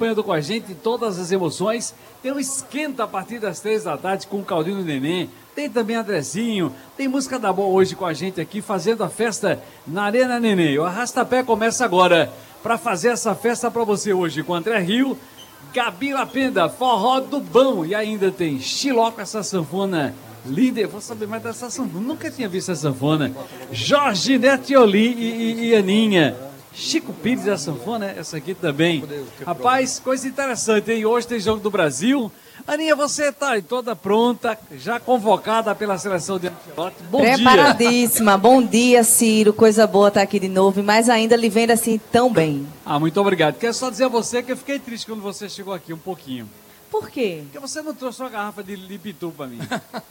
acompanhando com a gente todas as emoções. Tem um esquenta a partir das 3 da tarde com o Caldinho e Neném. Tem também Andrezinho. Tem música da boa hoje com a gente aqui, fazendo a festa na Arena Neném. O Arrastapé começa agora para fazer essa festa para você hoje com André Rio, Gabi Lapenda, Forró do Bão. E ainda tem Xiloco, essa sanfona líder. Vou saber mais dessa sanfona. Nunca tinha visto essa sanfona. Jorge Netioli e Aninha. Chico Pires, a sanfona, essa aqui também. Rapaz, coisa interessante, hein? Hoje tem Jogo do Brasil. Aninha, você está toda pronta, já convocada pela seleção de Ancelotti. Bom dia. Preparadíssima. Bom dia, Ciro. Coisa boa estar aqui de novo, mas ainda lhe vendo assim tão bem. Muito obrigado. Quero só dizer a você que eu fiquei triste quando você chegou aqui um pouquinho. Por quê? Porque você não trouxe uma garrafa de Pitu para mim.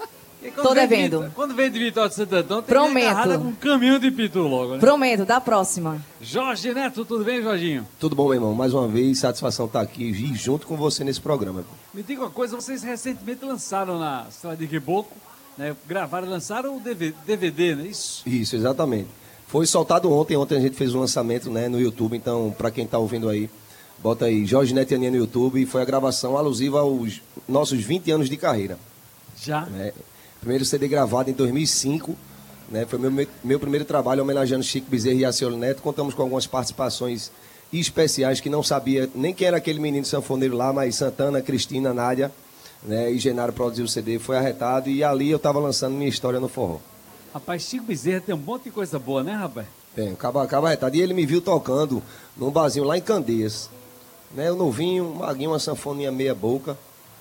Tô devendo. Quando vem de Vitória de Santo Antônio, tem Prometo. agarrada com um caminhão de Pitu logo, né? Prometo, da próxima. Jorge Neto, tudo bem, Jorginho? Tudo bom, meu irmão? Mais uma vez, satisfação estar aqui e junto com você nesse programa. Me diga uma coisa, vocês recentemente lançaram na Estrada de Reboco, né? Gravaram e lançaram o DVD, não é isso? Isso, exatamente. Foi soltado ontem a gente fez um lançamento, né, no YouTube, então, para quem está ouvindo aí, bota aí Jorge Neto e Aninha no YouTube, e foi a gravação alusiva aos nossos 20 anos de carreira. Já? Né? Primeiro CD gravado em 2005, né? Foi meu primeiro trabalho homenageando Chico Bezerra e Acioli Neto. Contamos com algumas participações especiais que não sabia nem quem era aquele menino sanfoneiro lá, mas Santana, Cristina, Nádia, né? E Genaro produziu o CD, foi arretado e ali eu estava lançando minha história no forró. Rapaz, Chico Bezerra tem um monte de coisa boa, né, rapaz? Tem, acaba arretado. E ele me viu tocando num barzinho lá em Candeias, né? Eu novinho, maguinho, uma sanfoninha meia boca.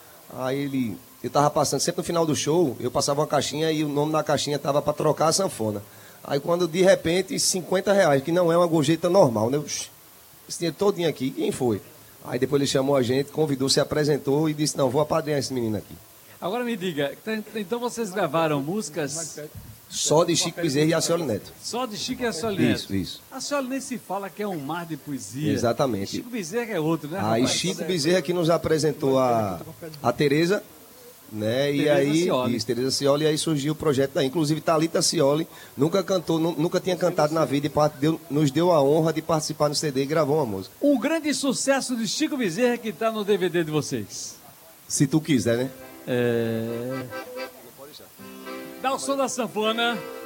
Aí eu tava passando, sempre no final do show, eu passava uma caixinha e o nome da caixinha tava para trocar a sanfona. Aí quando de repente, R$50, que não é uma gorjeta normal, né? Esse dinheiro todinho aqui, quem foi? Aí depois ele chamou a gente, convidou, se apresentou e disse, não, vou apadrinhar esse menino aqui. Agora me diga, então vocês gravaram músicas... Só de Chico Bezerra e Acioli Neto. Só de Chico e Acioli Neto. Isso. Acioli nem se fala que é um mar de poesia. Exatamente. Chico Bezerra é outro, né, Aí rapaz? Chico Bezerra que nos apresentou a Tereza, né? E aí, Tereza Cioli, e aí surgiu o projeto daí. Inclusive, Thalita Cioli nunca cantou, nunca tinha cantado na vida e nos deu a honra de participar no CD e gravou uma música. Um grande sucesso de Chico Bezerra que está no DVD de vocês. Se tu quiser, né? Dá o som da sanfona.